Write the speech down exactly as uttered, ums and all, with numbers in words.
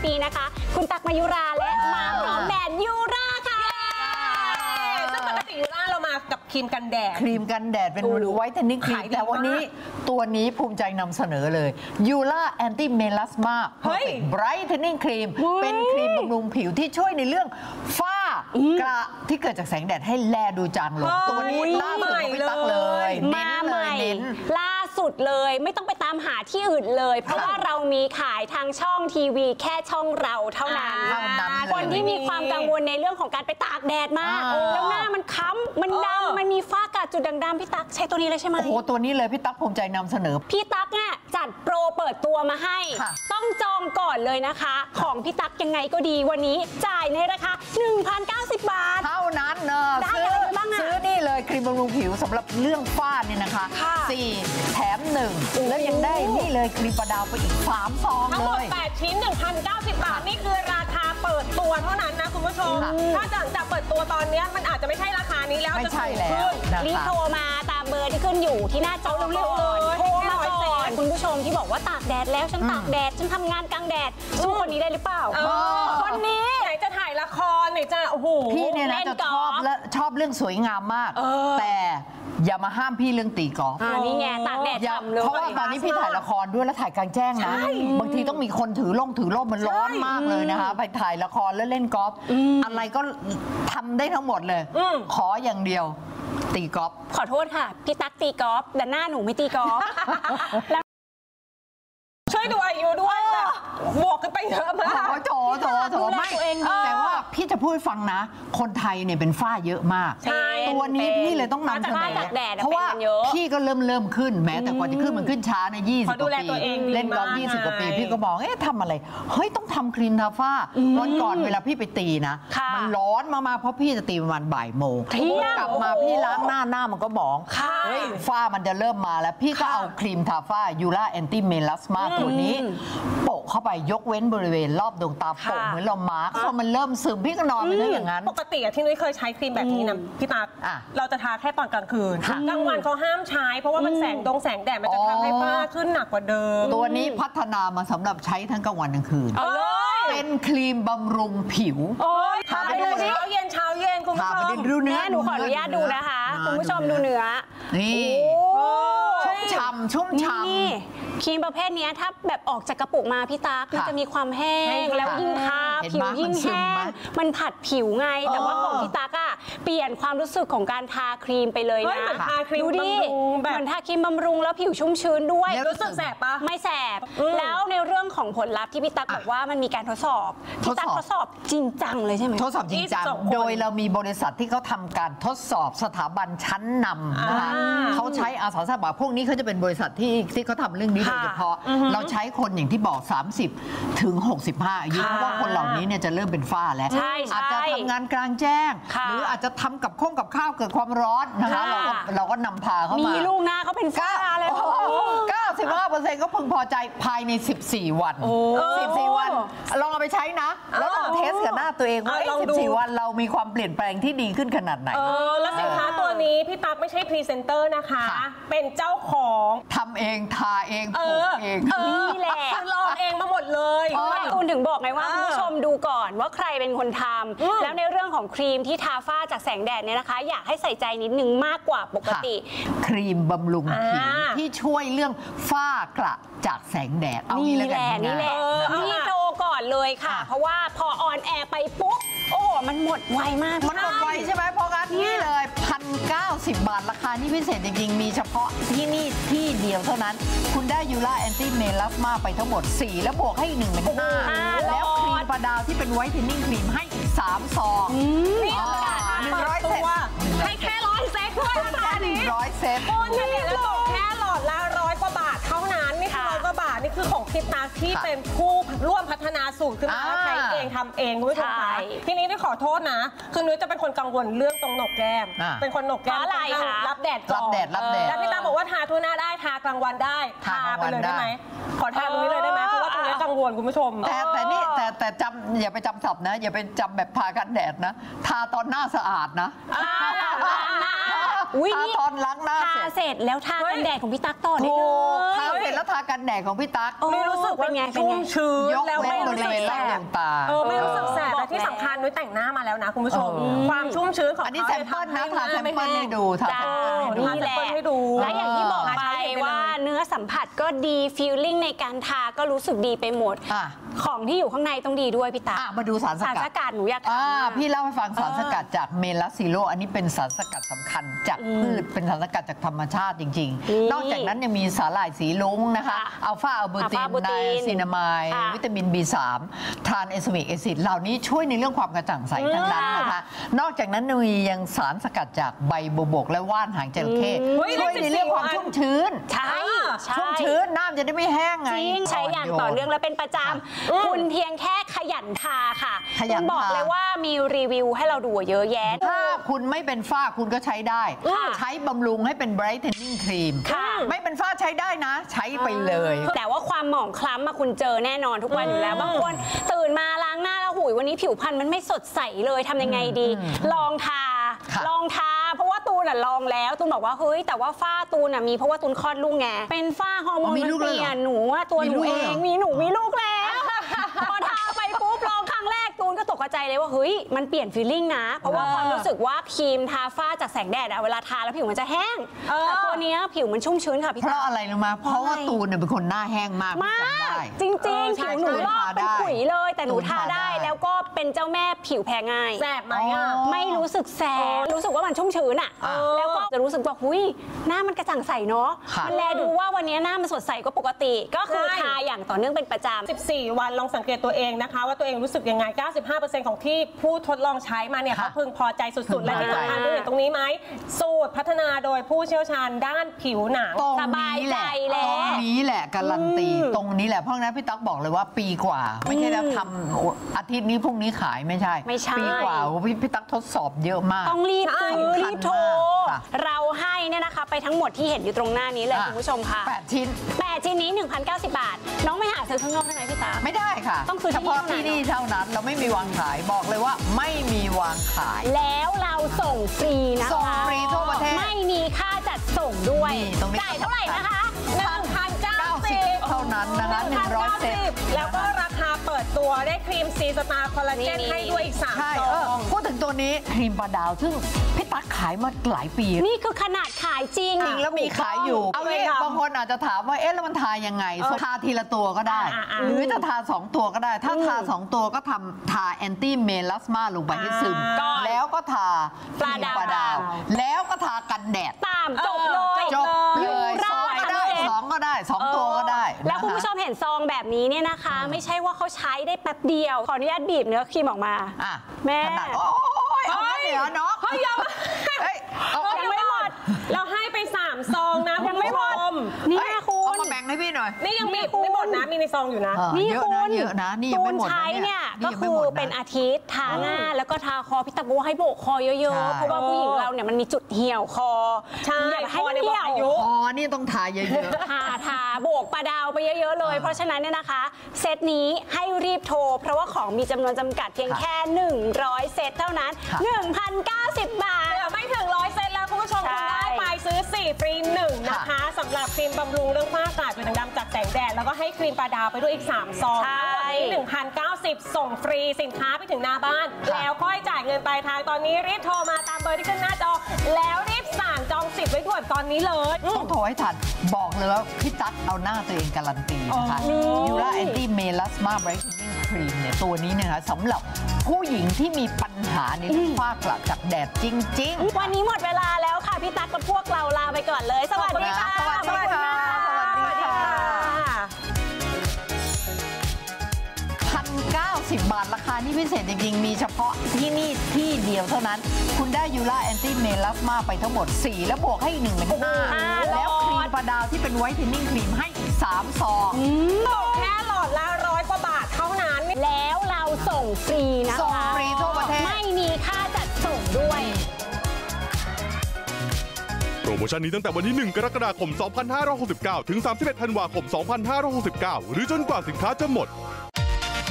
ปีนะคะคุณตั๊กมายุราและมาพร้อมแบรนด์ยูราค่ะซึ่งปกติยูราเรามากับครีมกันแดดครีมกันแดดเป็นไวท์เทนนิ่งครีมแต่วันนี้ตัวนี้ภูมิใจนำเสนอเลยยูราแอนตี้เมลาสมาไบรท์เทนนิ่งครีมเป็นครีมบำรุงผิวที่ช่วยในเรื่องฝ้ากระที่เกิดจากแสงแดดให้แลดูจางลงตัวนี้ล่าสุดพี่ตั๊กเลยมาใหม่ล่าสุดเลยไม่ต้องไปตามหาที่อื่นเลยเพราะว่าเรามีขายทางช่องทีวีแค่ช่องเราเท่านั้นคนที่มีความกังวลในเรื่องของการไปตากแดดมากแล้วหน้ามันค้ำมันดำมันมีฝ้ากระจุดด่างๆพี่ตั๊กใช้ตัวนี้เลยใช่ไหมโอ้โหตัวนี้เลยพี่ตั๊กภูมิใจนำเสนอพี่ตั๊กเนี่ยจัดโปรเปิดตัวมาให้ต้องจองก่อนเลยนะคะของพี่ตั๊กยังไงก็ดีวันนี้จ่ายในราคา หนึ่งพันเก้าสิบ บาทเท่านั้นเนอะได้อะไรบ้างอะซื้อนี่เลยครีมบำรุงผิวสำหรับเรื่องฝ้าเนี่ยนะคะสี่แถมหนึ่งแล้วยังได้นี่เลยครีมประดาวไปอีกสามซองเลยทั้งหมดแปดชิ้น หนึ่งพันเก้าสิบ บาทนี่คือราคาเปิดตัวเท่านั้นนะคุณผู้ชมถ้าจากจะเปิดตัวตอนนี้มันอาจจะไม่ใช่ราคานี้แล้วไม่ใช่แล้วรีบโทรมาตามเบอร์ที่ขึ้นอยู่ที่หน้าจอเร็วๆเลยโทรมาก่อนคุณผู้ชมที่บอกว่าตากแดดแล้วฉันตากแดดฉันทำงานกลางแดดสู้คนนี้ได้หรือเปล่าคนนี้ไหนจะถ่ายละครไหนจะโอ้โหพี่เนี่ยนะจะชอบและชอบเรื่องสวยงามมากแต่อย่ามาห้ามพี่เรื่องตีกอล์ฟนี่ไงตากแดดฉ่ำเลยเพราะว่าตอนนี้พี่ถ่ายละครด้วยแล้วถ่ายกลางแจ้งนะบางทีต้องมีคนถือล่มถือร่มมันร้อนมากเลยนะคะไปถ่ายละครแล้วเล่นกอล์ฟอะไรก็ทำได้ทั้งหมดเลยขออย่างเดียวตีกอล์ฟขอโทษค่ะพี่ตั๊กตีกอล์ฟแต่หน้าหนูไม่ตีกอล์ฟช่วยดูอายุด้วยแบบบวกกันไปเยอะมากโถโถโถไม่แต่ว่าพี่จะพูดฟังนะคนไทยเนี่ยเป็นฝ้าเยอะมากตัวนี้พี่เลยต้องนำเสนอเพราะว่าพี่ก็เริ่มเริ่มขึ้นแม้แต่กว่าจะขึ้นมันขึ้นช้าในยี่สิบกว่าปีเล่นกอล์ฟยี่สิบกว่าปีพี่ก็บอกเอ๊ะทำอะไรเฮ้ยต้องทำครีมทาฝ้าวันก่อนเวลาพี่ไปตีนะมันร้อนมากๆเพราะพี่จะตีประมาณบ่ายโมงกลับมาพี่ล้างหน้าหน้ามันก็หมองเฮ้ยฝ้ามันจะเริ่มมาแล้วพี่ก็เอาครีมทาฝ้ายูราแอนตี้เมลาสมาตัวนี้โปะเข้าไปยกเว้นบริเวณรอบดวงตาโปะเหมือนเรามาร์กพอมันเริ่มซึมพี่ก็นอนไปได้อย่างนั้นปกติที่นุ้ยเคยใช้ครีมแบบนี้นะพี่ตั๊กเราจะทาแค่ตอนกลางคืนกลางวันเขาห้ามใช้เพราะว่ามันแสงดงแสงแดดมันจะทำให้ฝ้าขึ้นหนักกว่าเดิมตัวนี้พัฒนามาสำหรับใช้ทั้งกลางวันกลางคืนเป็นครีมบำรุงผิวทาไปดูเช้าเย็นเช้าเย็นคุณผู้ชมดูเนื้อหนูขออนุญาตดูนะคะคุณผู้ชมดูเนื้อนี่ชุ่มฉ่ำชุ่มฉ่ำครีมประเภทนี้ถ้าแบบออกจากกระปุกมาพี่ตั๊กมันจะมีความแห้งแล้วยิ่งทาผิวยิ่งแห้งมันผัดผิวไงแต่ว่าของพี่ตั๊กอะเปลี่ยนความรู้สึกของการทาครีมไปเลยนะดูดิเหมือนทาครีมบำรุงแล้วผิวชุ่มชื้นด้วยรู้สึกแสบปะไม่แสบแล้วในเรื่องของผลลัพธ์ที่พี่ตั๊กบอกว่ามันมีการทดสอบพี่ตั๊กทดสอบจริงจังเลยใช่ไหมทดสอบจริงจังโดยเรามีบริษัทที่เขาทำการทดสอบสถาบันชั้นนำนะคะเขาใช้อาสาสมัครพวกนี้เขาจะเป็นบริษัทที่ที่เขาทำเรื่องนี้โดยเฉพาะเราใช้คนอย่างที่บอกสามสิบถึงหกสิบห้าอายุเพราะว่าคนเหล่านี้เนี่ยจะเริ่มเป็นฝ้าแล้วอาจจะทำงานกลางแจ้งหรืออาจจะทำกับข้องกับข้าวเกิดความร้อนนะคะเราก็เราก็นำพาเขามามีลูกหน้าเขาเป็นฝ้าเลยเก้าสิบห้าเปอร์เซ็นต์ก็พึงพอใจภายในสิบสี่วันสิบสี่วันลองเอาไปใช้นะแล้วลองเทสกับหน้าตัวเองว่าสิบสี่วันเรามีความเปลี่ยนแปลงที่ดีขึ้นขนาดไหนเออแล้วสินค้าตัวนี้พี่ตั๊กไม่ใช่พรีเซนเตอร์นะคะเป็นเจ้าของทำเองทาเองปลูกเองนี่แหละลองเองมาหมดเลยตูนถึงบอกไงว่าคุณผู้ชมดูก่อนว่าใครเป็นคนทำแล้วในเรื่องของครีมที่ทาฝ้าจากแสงแดดเนี่ยนะคะอยากให้ใส่ใจนิดนึงมากกว่าปกติครีมบำรุงผิวที่ช่วยเรื่องฝ้ากระจากแสงแดดเอานี่แหละนี่แหละนี่โทรก่อนเลยค่ะเพราะว่าพอออนแอร์ไปปุ๊บโอ้มันหมดไวมากมันหมดไวใช่ไหมเพราะงั้นนี่เลยพันเก้าสิบบาทราคาที่พิเศษจริงๆมีเฉพาะที่นี่ที่เดียวเท่านั้นคุณได้ยูราแอนตี้เมลาสมาไปทั้งหมดสี่แล้วบวกให้อีกหนึ่งเป็นห้าแล้วครีมประดาวที่เป็นไวท์เทนนิ่งครีมให้อีกสามซองนี่หนึ่งร้อยเซตให้แค่ร้อยเซตด้วยราคานี้ร้อยเซตคุณเฉลี่ยแล้วตกแค่หลอดละร้อยกว่าบาทเท่านั้นนี่คือร้อยกว่าบาทนี่คือของพี่ตั๊กที่เป็นผู้ร่วมพัฒนาสูตรขึ้นมาใช้เองทำเองคุณผู้ชมคะทีนี้ได้ขอโทษนะคือนุ้ยจะเป็นคนกังวลเรื่องตรงหนกแก้มเป็นคนหนกแก้มอะไรรับแดดก่อนรับแดดรับแดดแล้วพี่ตั๊กบอกว่าทาทั่วหน้าได้ทากลางวันได้ทาไปเลยได้ไหมขอทาตรงนี้เลยได้ไหมเพราะว่าตรงนี้กังวลคุณผู้ชมแต่แต่นี่แต่แต่จำอย่าไปจำศัพท์นะอย่าไปจำแบบทากันแดดนะทาตอนหน้าสะอาดนะอุ้ยตอนล้างหน้าทาเสร็จแล้วทากันแดดของพี่ตั๊กต่อได้เลยทาเสร็จแล้วทากันแดดของพี่ตั๊กไม่รู้สึกว่าชุ่มชื้นแล้วไม่รู้สึกแสบตาเออไม่รู้สึกแสบแต่ที่สำคัญนุ้ยแต่งหน้ามาแล้วนะคุณผู้ชมความชุ่มชื้นของอันนี้แซมเปิลนะทาแซมเปิลให้ดูทาแซมเปิลนี่แหละและอย่างที่บอกไปว่าเนื้อสัมผัสก็ดีฟีลลิ่งในการทาก็รู้สึกดีไปหมดของที่อยู่ข้างในต้องดีด้วยพี่ตามาดูสารสกัดสารสกัดหนูอยากทำพี่เล่าให้ฟังสารสกัดจากเมลาซิโลอันนี้เป็นสารสกัดสำคัญจากพืชเป็นสารสกัดจากธรรมชาติจริงๆนอกจากนั้นยังมีสาหร่ายสีลุ้งนะคะอัลฟาอัลบูตินไนซินามายวิตามิน บี สาม ทรานเอสเมกแอซิดเหล่านี้ช่วยในเรื่องความกระจ่างใสทั้งนั้นนะคะนอกจากนั้นมียังสารสกัดจากใบบัวบกและว่านหางจระเข้ช่วยในเรื่องความชุ่มชื้นใช่ชุ่มชื้นน้ำจะได้ไม่แห้งไงจริงใช้อย่างต่อเนื่องและเป็นประจำคุณเพียงแค่ขยันทาค่ะคุณบอกเลยว่ามีรีวิวให้เราดูเยอะแยะถ้าคุณไม่เป็นฝ้าคุณก็ใช้ได้ใช้บำรุงให้เป็น brightening cream ไม่เป็นฝ้าใช้ได้นะใช้ไปเลยแต่ว่าความหมองคล้ำมาคุณเจอแน่นอนทุกวันอยู่แล้วบางคนตื่นมาล้างหน้าแล้วหุยวันนี้ผิวพรรณมันไม่สดใสเลยทำยังไงดีลองทาลองทาเพราะว่าตูนอ่ะลองแล้วตูนบอกว่าเฮ้ยแต่ว่าฝ้าตูนอ่ะมีเพราะว่าตูนคลอดลูกไงเป็นฝ้าฮอร์โมนมันเปลี่ยนหนูว่าตัวหนูเองมีหนูมีลูกแล้วพอทาไปปุ๊บลองครั้งแรกตูนก็ตกใจเลยว่าเฮ้ยมันเปลี่ยนฟีลลิ่งนะเพราะว่าความรู้สึกว่าครีมทาฝ้าจากแสงแดดอะเวลาทาแล้วผิวมันจะแห้งแต่ตัวนี้ผิวมันชุ่มชื้นค่ะพี่เพราะอะไรรู้ไหมเพราะว่าตูนเนี่ยเป็นคนหน้าแห้งมากมากจริงๆผิวหนูลอกเป็นขุยเลยแต่หนูทาได้แล้วก็เป็นเจ้าแม่ผิวแพ้ง่ายแสบไหมอ่ะไม่รู้สึกแสบรู้สึกว่ามันชุ่มชื้นอ่ะแล้วก็จะรู้สึกว่าหุ้ยหน้ามันกระจ่างใสเนาะมันแลดูว่าวันนี้หน้ามันสดใสกว่าปกติก็คือทาอย่างต่อเนื่องเป็นประจำสิบสี่วันลองสังเกตตัวเองนะคะว่าตัวเองรู้สึกยังไง เก้าสิบห้าเปอร์เซ็นต์ ของที่ผู้ทดลองใช้มาเนี่ยเขาพึงพอใจสุดๆและที่สำคัญด้วยเห็นตรงนี้ไหมสูตรพัฒนาโดยผู้เชี่ยวชาญด้านผิวหนังสบายใจแล้วตรงนี้แหละการันตีตรงนี้แหละเพราะงั้นพี่ตั๊กบอกเลยว่าปีกว่าไม่ใช่แล้วทำอาทิตย์นี้พรุ่งนี้ขายไม่ใช่ปีกว่าพี่พี่ตั๊กทดสอบเยอะมากต้องรีบซื้อรีบโทรเราให้เนี่ยนะคะไปทั้งหมดที่เห็นอยู่ตรงหน้านี้เลยคุณผู้ชมค่ะแปดชิ้นแปดชิ้นนี้ หนึ่งพันเก้าสิบ บาทน้องไม่หาซื้อข้างนอกได้ไหมพี่ตั๊กไม่ได้ค่ะต้องซื้อเฉพาะที่นี่เท่านั้นเราไม่มีวางขายบอกเลยว่าไม่มีวางขายแล้วเราส่งฟรีนะคะส่งฟรีทั่วประเทศไม่มีค่าจัดส่งด้วยจ่ายเท่าไหร่นะคะหนึ่งพันเก้าสิบเท่านั้นนะคะหนึ่งร้อยเซตแล้วก็ราคาเปิดตัวได้ครีมซีสตาร์คอลลาเจนให้ด้วยอีกสามซองพูดถึงตัวนี้ครีมปลาดาวซึ่งพี่ตั๊กขายมาหลายปีนี่คือขนาดขายจริงจริงแล้วมีขายอยู่เอางี้บางคนอาจจะถามว่าเอ๊ะแล้วมันทายังไงทาทีละตัวก็ได้หรือจะทาสองตัวก็ได้ถ้าทาสองตัวก็ทำทาแอนตี้เมลาสมาลงไปให้ซึมแล้วก็ทาปลาดาวแล้วก็ทากันแดดตามจบเลยจบเลยสองก็ได้สองก็ได้สองตัวก็ได้แล้วคุณผู้ชมเห็นซองแบบนี้เนี่ยนะคะไม่ใช่ว่าเขาใช้ได้แป๊บเดียวขออนุญาตบีบเนื้อครีมออกมาแม่โอ้ยเอาเหนือเนาะเฮ้ยยังยังไม่หมดเราให้ไปสามซองนะยังไม่หมดนี่คุณเอามาแบ่งให้พี่หน่อยนี่ยังบีบไม่หมดนะมีในซองอยู่นะนี่คุณเยอะนะนี่ยังไม่หมดใช้เนี่ยก็คือเป็นอาทิตย์ทาหน้าแล้วก็ทาคอพี่ตะบูให้โบกคอเยอะๆเพราะว่าผู้หญิงเราเนี่ยมันมีจุดเหี่ยวคอใช่คอเนี่ยบอกอายุคอนี่ต้องทาเยอะๆทาทาโบกปลาดาวไปเยอะๆเลยเพราะฉะนั้นเนี่ยนะคะเซตนี้ให้รีบโทรเพราะว่าของมีจำนวนจำกัดเพียงแค่หนึ่งร้อยเซตเท่านั้น หนึ่งพันเก้าสิบ บาทเดี๋ยวไม่ถึงร้อยเซตแล้วคุณผู้ชมคุณได้ไปซื้อสี่ฟรีหนึ่งนะคะสำหรับครีมบำรุงเรื่องฝ้ากระจุดด่างดำจากแสงแดดแล้วก็ให้ครีมปลาดาวไปด้วยอีกสามซองทั้งหมดนี้ หนึ่งพันเก้าสิบ ส่งฟรีสินค้าไปถึงหน้าบ้านแล้วค่อยจ่ายเงินปลายทางตอนนี้รีบโทรมาตามเบอร์ที่ขึ้นหน้าจอแล้วรีบสั่งจองสิทธิ์ไว้ด่วนตอนนี้เลยต้องโทรให้ทันบอกเลยว่าพี่ตั๊กเอาหน้าตัวเองการันตีนะคะยูราแอนตี้เมลาสมาไบรท์เทนนิ่งครีมเนี่ยตัวนี้เนี่ยนะสำหรับผู้หญิงที่มีปัญหาในเรื่องฝ้ากระจากแดดจริงๆวันนี้หมดเวลาแล้วค่ะพี่ตั๊กกับพวกเราลาไปก่อนเลยสวัสดีค่ะสวัสดีค่ะสวัสดีค่ะพันเก้าสิบบาทราคานี่พิเศษจริงๆมีเฉพาะที่นี่ที่เดียวเท่านั้นคุณได้ยูราแอนตี้เมลาสมาไปทั้งหมดสี่แล้วบวกให้อีกหนึ่งเป็นห้าแล้วครีมปลาดาวที่เป็นไวท์เทนนิ่งครีมให้อีกสามซองแค่หลอดละร้อยกว่าบาทเท่านั้นแล้วเราส่งฟรีนะคะส่งฟรีทั่วประเทศไม่มีค่าจัดส่งด้วยโปรโมชั่นนี้ตั้งแต่วันที่ หนึ่ง กรกฎาคม สองพันห้าร้อยหกสิบเก้า ถึง สามสิบเอ็ด ธันวาคม สองพันห้าร้อยหกสิบเก้า หรือจนกว่าสินค้าจะหมด